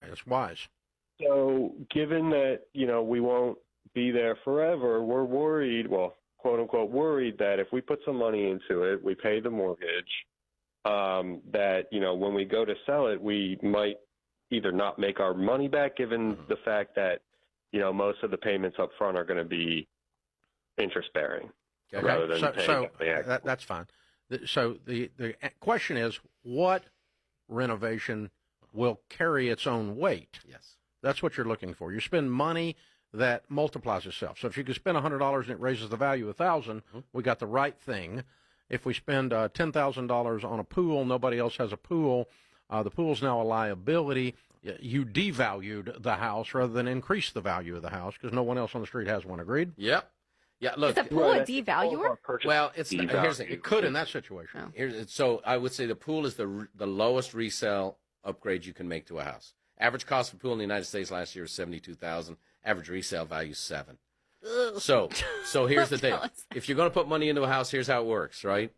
It's wise. So given that, we won't be there forever, we're worried, well, quote unquote worried, that if we put some money into it, we pay the mortgage, that, when we go to sell it, we might either not make our money back given the fact that, most of the payments up front are going to be interest bearing rather than paying that's fine. So the question is, what renovation will carry its own weight? Yes. That's what you're looking for. You spend money that multiplies itself. So if you could spend $100 and it raises the value of $1,000, we got the right thing. If we spend $10,000 on a pool, nobody else has a pool, the pool's now a liability. You devalued the house rather than increase the value of the house because no one else on the street has one. Agreed? Yep. Yeah, look. Is the pool a devaluer? Well, it's here's the thing. It could in that situation. Oh. So I would say the pool is the lowest resale upgrade you can make to a house. Average cost of a pool in the United States last year was $72,000. Average resale value is $7,000. So here's the thing. If you're going to put money into a house, here's how it works, right?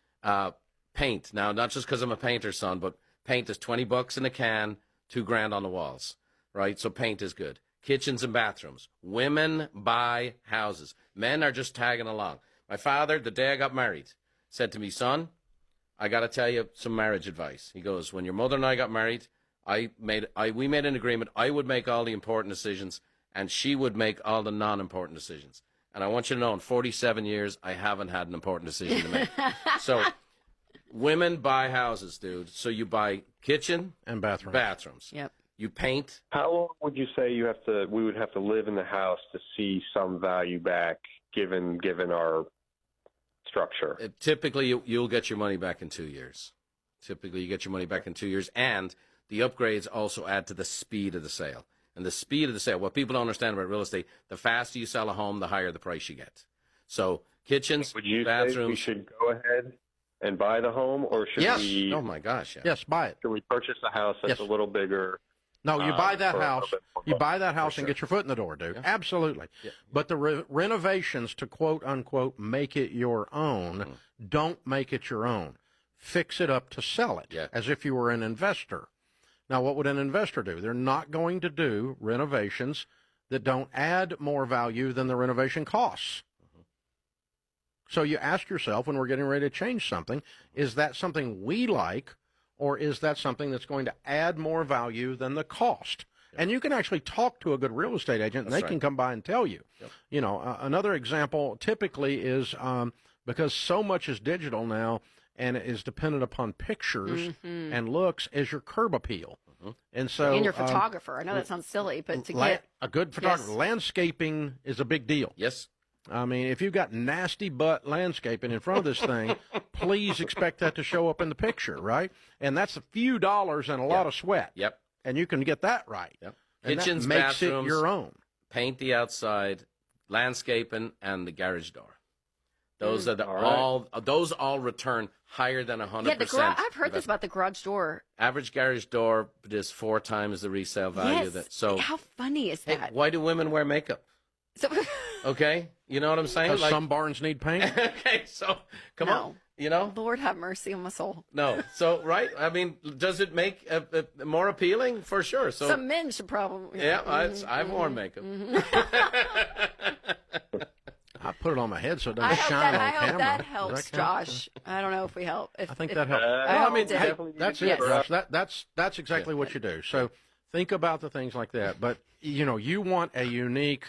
Paint. Now, not just because I'm a painter's son, but paint is $20 in a can, $2,000 on the walls, right? So paint is good. Kitchens and bathrooms. Women buy houses. Men are just tagging along. My father, the day I got married, said to me, son, I got to tell you some marriage advice. He goes, when your mother and I got married, we made an agreement. I would make all the important decisions, and she would make all the non-important decisions. And I want you to know, in 47 years, I haven't had an important decision to make. So women buy houses, dude. So you buy kitchen and bathrooms. Yep. You paint. How long would you say we would have to live in the house to see some value back, given our structure? Typically, you'll get your money back in 2 years. Typically, you get your money back in 2 years, and the upgrades also add to the speed of the sale. And the speed of the sale, what people don't understand about real estate, the faster you sell a home, the higher the price you get. So kitchens, would you bathrooms. Say we should go ahead and buy the home, or should we? Oh my gosh! Yeah. Yes, buy it. Should we purchase a house that's a little bigger? No, you buy that house. You buy that house and sure. get your foot in the door, dude. Yeah. Absolutely. Yeah. But the renovations to quote unquote make it your own don't make it your own. Fix it up to sell it as if you were an investor. Now, what would an investor do? They're not going to do renovations that don't add more value than the renovation costs. So you ask yourself, when we're getting ready to change something, is that something we like, or is that something that's going to add more value than the cost? And you can actually talk to a good real estate agent, and they can come by and tell you. You know, another example typically is because so much is digital now, and it is dependent upon pictures and looks, is your curb appeal. And so, and your photographer. I know that sounds silly, but to get a good photographer, landscaping is a big deal. Yes. I mean, if you've got nasty butt landscaping in front of this thing, please expect that to show up in the picture, right? And that's a few dollars and a lot of sweat. Yep. And you can get that right. Yep. And Kitchens, that makes bathrooms, it your own. Paint the outside, landscaping, and the garage door. Those are those all return higher than 100%. Yeah, the garage. I've heard this about the garage door. Average garage door is 4 times the resale value. Yes. So how funny is that? Hey, why do women wear makeup? So, okay, you know what I'm saying? Because some barns need paint. Okay, so come on, you know. Lord have mercy on my soul. No, so right. I mean, does it make more appealing? For sure. So some men should probably. Yeah, I've worn makeup. I put it on my head so it doesn't shine on camera. I hope that helps, Josh. I don't know if we help. I think that helps. I mean, that's it, Josh. That's exactly what you do. So think about the things like that. But, you know, you want a unique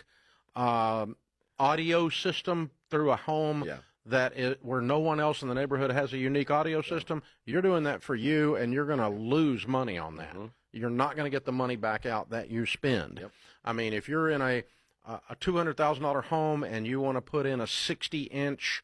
audio system through a home where no one else in the neighborhood has a unique audio system. You're doing that for you, and you're going to lose money on that. You're not going to get the money back out that you spend. I mean, if you're in a $200,000 home and you want to put in a 60-inch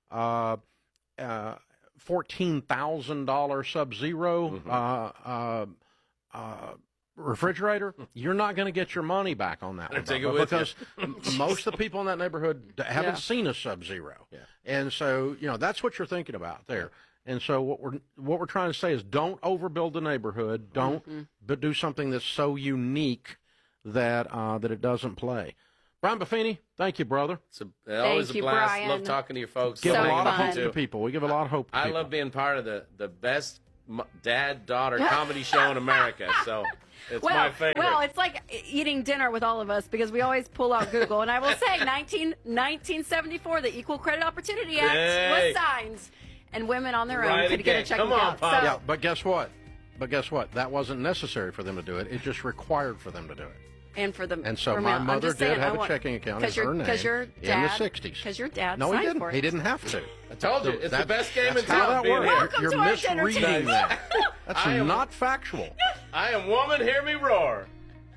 $14,000 Sub-Zero refrigerator, you're not going to get your money back on that one, because most of the people in that neighborhood haven't seen a Sub-Zero. And so, you know, that's what you're thinking about there. And so what we're trying to say is, don't overbuild the neighborhood. Don't but do something that's so unique that that it doesn't play. Brian Buffini, thank you, brother. It's always a blast. Brian. Love talking to your folks. Give a lot of hope to people. We give a lot of hope to people. I love being part of the best dad-daughter comedy show in America. So It's my favorite. Well, it's like eating dinner with all of us because we always pull out Google. And I will say, 1974, the Equal Credit Opportunity Act was signed, and women on their own could get a checking account. So, yeah, but guess what? That wasn't necessary for them to do it. It just required for them to do it. And so my mother did have a checking account in her name in the 60s. Because your dad No, he signed didn't. for it. He didn't have to. I told you, it's the best game in town. How that works. Welcome You're to our misreading that. That's not factual. I am woman, hear me roar.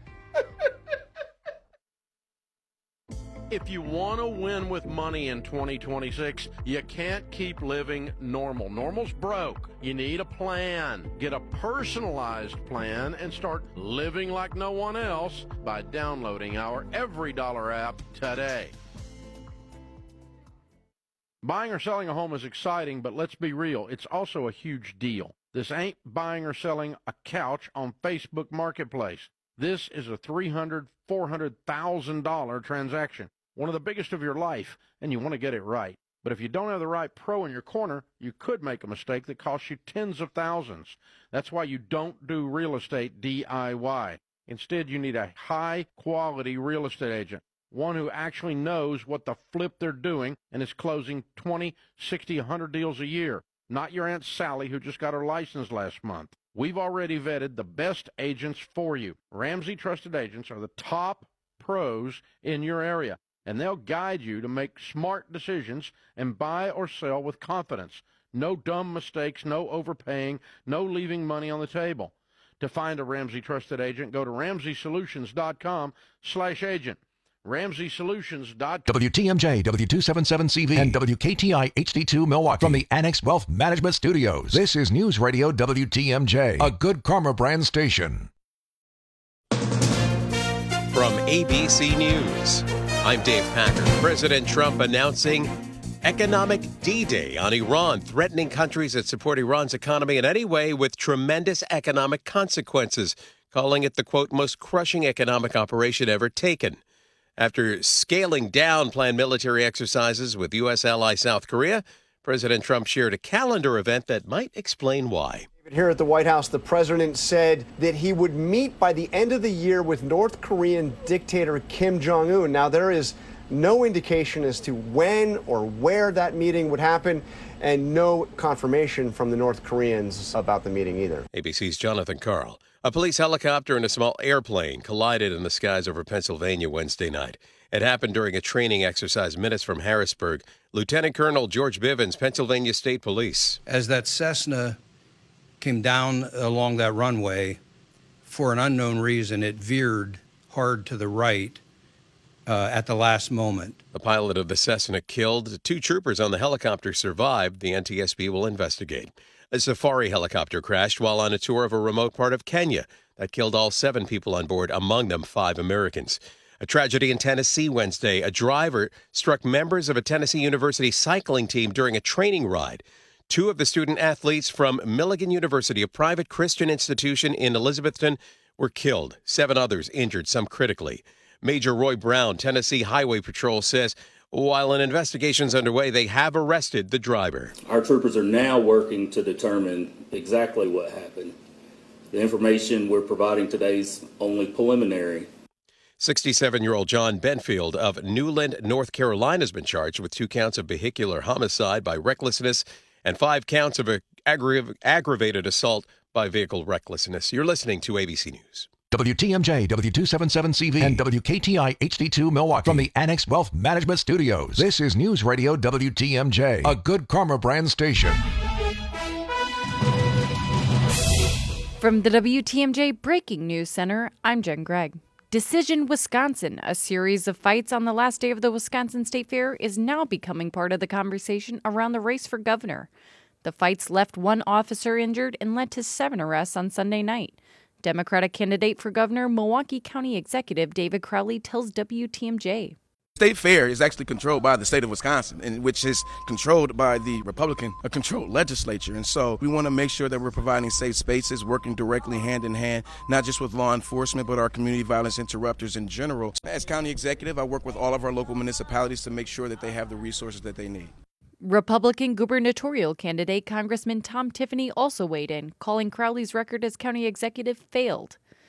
If you want to win with money in 2026, you can't keep living normal. Normal's broke. You need a plan. Get a personalized plan and start living like no one else by downloading our Every Dollar app today. Buying or selling a home is exciting, but let's be real, it's also a huge deal. This ain't buying or selling a couch on Facebook Marketplace. This is a $300,000, $400,000 transaction. One of the biggest of your life, and you want to get it right. But if you don't have the right pro in your corner, you could make a mistake that costs you tens of thousands. That's why you don't do real estate DIY. Instead, you need a high-quality real estate agent, one who actually knows what the flip they're doing and is closing 20, 60, 100 deals a year. Not your Aunt Sally who just got her license last month. We've already vetted the best agents for you. Ramsey Trusted Agents are the top pros in your area, and they'll guide you to make smart decisions and buy or sell with confidence. No dumb mistakes, no overpaying, no leaving money on the table. To find a Ramsey Trusted Agent, go to RamseySolutions.com/agent. RamseySolutions.com. WTMJ, W277CV, and WKTI HD2 Milwaukee from the Annex Wealth Management Studios. This is News Radio WTMJ, a Good Karma brand station. From ABC News, I'm Dave Packer. President Trump announcing economic D-Day on Iran, threatening countries that support Iran's economy in any way with tremendous economic consequences, calling it the, quote, most crushing economic operation ever taken. After scaling down planned military exercises with U.S. ally South Korea, President Trump shared a calendar event that might explain why. Here at the White House, the president said that he would meet by the end of the year with North Korean dictator Kim Jong-un. Now, there is no indication as to when or where that meeting would happen, and no confirmation from the North Koreans about the meeting either. ABC's Jonathan Karl. A police helicopter and a small airplane collided in the skies over Pennsylvania Wednesday night. It happened during a training exercise minutes from Harrisburg. Lieutenant Colonel George Bivens, Pennsylvania State Police. As that Cessna came down along that runway, for an unknown reason, it veered hard to the right at the last moment. The pilot of the Cessna killed. 2 troopers on the helicopter survived. The NTSB will investigate. A safari helicopter crashed while on a tour of a remote part of Kenya. That killed all 7 people on board, among them 5 Americans. A tragedy in Tennessee Wednesday. A driver struck members of a Tennessee University cycling team during a training ride. 2 of the student athletes from Milligan University, a private Christian institution in Elizabethton, were killed. 7 others injured, some critically. Major Roy Brown, Tennessee Highway Patrol, says while an investigation's underway, they have arrested the driver. Our troopers are now working to determine exactly what happened. The information we're providing today is only preliminary. 67-year-old John Benfield of Newland, North Carolina, has been charged with 2 counts of vehicular homicide by recklessness and 5 counts of aggravated assault by vehicle recklessness. You're listening to ABC News. WTMJ, W277CV, and WKTI HD2 Milwaukee from the Annex Wealth Management Studios. This is News Radio WTMJ, a Good Karma brand station. From the WTMJ Breaking News Center, I'm Jen Gregg. Decision Wisconsin, a series of fights on the last day of the Wisconsin State Fair, is now becoming part of the conversation around the race for governor. The fights left 1 officer injured and led to 7 arrests on Sunday night. Democratic candidate for governor, Milwaukee County Executive David Crowley tells WTMJ. State Fair is actually controlled by the state of Wisconsin, and which is controlled by the Republican-controlled legislature. And so we want to make sure that we're providing safe spaces, working directly hand in hand, not just with law enforcement, but our community violence interrupters in general. As county executive, I work with all of our local municipalities to make sure that they have the resources that they need. Republican gubernatorial candidate Congressman Tom Tiffany also weighed in, calling Crowley's record as county executive failed.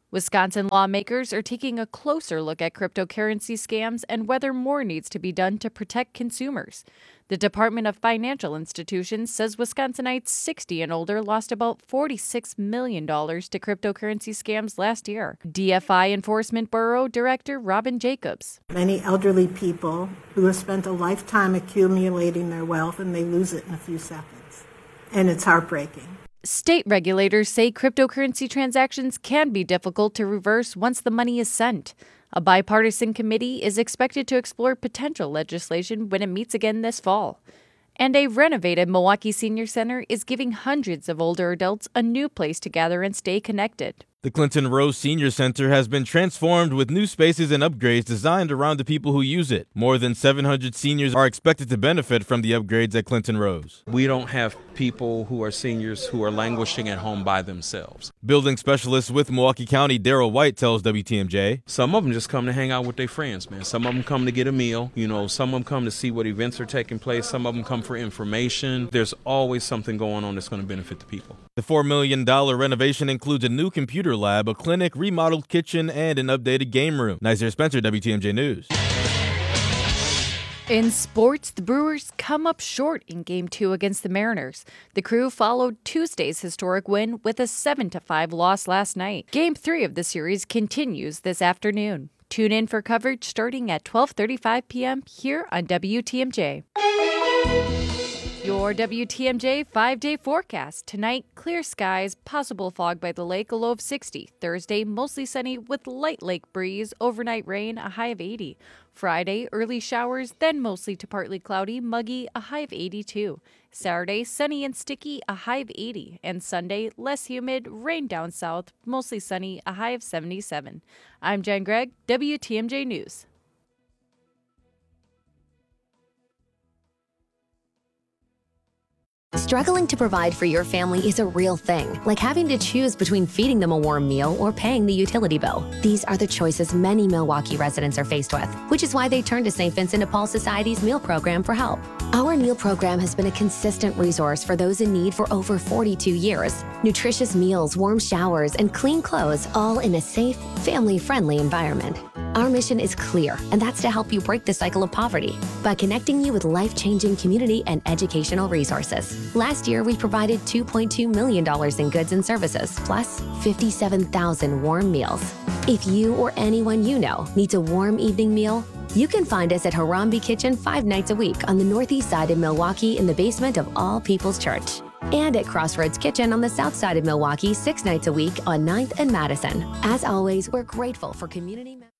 Wisconsin lawmakers are taking a closer look at cryptocurrency scams and whether more needs to be done to protect consumers. The Department of Financial Institutions says Wisconsinites 60 and older lost about $46 million to cryptocurrency scams last year. DFI Enforcement Bureau Director Robin Jacobs. Many elderly people who have spent a lifetime accumulating their wealth and they lose it in a few seconds. And it's heartbreaking. State regulators say cryptocurrency transactions can be difficult to reverse once the money is sent. A bipartisan committee is expected to explore potential legislation when it meets again this fall. And a renovated Milwaukee Senior Center is giving hundreds of older adults a new place to gather and stay connected. The Clinton Rose Senior Center has been transformed with new spaces and upgrades designed around the people who use it. More than 700 seniors are expected to benefit from the upgrades at Clinton Rose. We don't have people who are seniors who are languishing at home by themselves. Building specialist with Milwaukee County, Daryl White, tells WTMJ. Some of them just come to hang out with their friends, man. Some of them come to get a meal. Some of them come to see what events are taking place. Some of them come for information. There's always something going on that's going to benefit the people. The $4 million renovation includes a new computer lab, a clinic, remodeled kitchen, and an updated game room. Nizer Spencer, WTMJ News. In sports, the Brewers come up short in Game 2 against the Mariners. The Crew followed Tuesday's historic win with a 7-5 loss last night. Game 3 of the series continues this afternoon. Tune in for coverage starting at 12:35 p.m. here on WTMJ. Your WTMJ 5-day forecast. Tonight, clear skies, possible fog by the lake, a low of 60. Thursday, mostly sunny with light lake breeze, overnight rain, a high of 80. Friday, early showers, then mostly to partly cloudy, muggy, a high of 82. Saturday, sunny and sticky, a high of 80. And Sunday, less humid, rain down south, mostly sunny, a high of 77. I'm Jen Gregg, WTMJ News. Struggling to provide for your family is a real thing, like having to choose between feeding them a warm meal or paying the utility bill. These are the choices many Milwaukee residents are faced with, which is why they turn to St. Vincent de Paul Society's meal program for help. Our meal program has been a consistent resource for those in need for over 42 years. Nutritious meals, warm showers, and clean clothes, all in a safe, family-friendly environment. Our mission is clear, and that's to help you break the cycle of poverty by connecting you with life-changing community and educational resources. Last year, we provided $2.2 million in goods and services, plus 57,000 warm meals. If you or anyone you know needs a warm evening meal, you can find us at Harambe Kitchen 5 nights a week on the northeast side of Milwaukee in the basement of All People's Church. And at Crossroads Kitchen on the south side of Milwaukee 6 nights a week on 9th and Madison. As always, we're grateful for community members.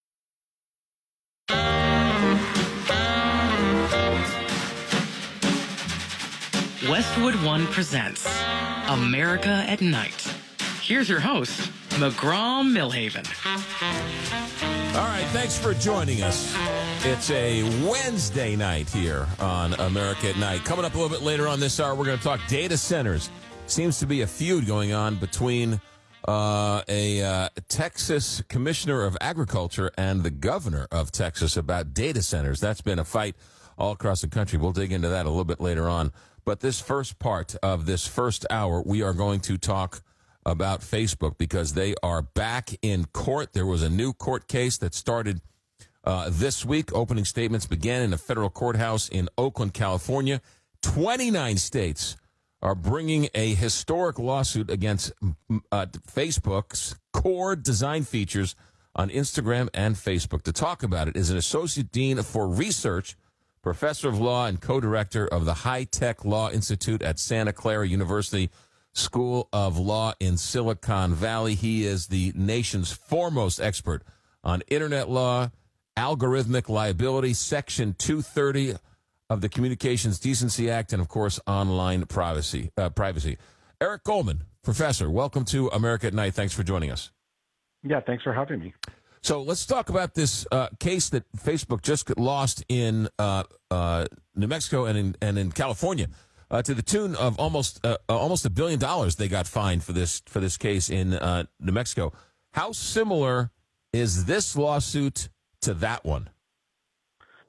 Westwood One presents America at Night. Here's your host, McGraw Millhaven. All right, thanks for joining us. It's a Wednesday night here on America at Night. Coming up a little bit later on this hour, we're going to talk data centers. Seems to be a feud going on between a Texas commissioner of agriculture and the governor of Texas about data centers. That's been a fight all across the country. We'll dig into that a little bit later on. But this first part of this first hour, we are going to talk about Facebook because they are back in court. There was a new court case that started this week. Opening statements began in a federal courthouse in Oakland, California. 29 states are bringing a historic lawsuit against Facebook's core design features on Instagram and Facebook. To talk about it is an associate dean for research, professor of law, and co-director of the High Tech Law Institute at Santa Clara University School of Law in Silicon Valley. He is the nation's foremost expert on internet law, algorithmic liability, Section 230 of the Communications Decency Act, and, of course, online privacy. Eric Goldman, professor, welcome to America at Night. Thanks for joining us. Yeah, thanks for having me. So let's talk about this case that Facebook just lost in New Mexico and in California to the tune of almost $1 billion they got fined for this case in New Mexico. How similar is this lawsuit to that one?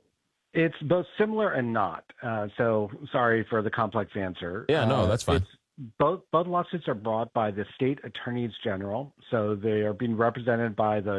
It's both similar and not. So sorry for the complex answer. Yeah, no, that's fine. Both lawsuits are brought by the state attorneys general, so they are being represented by the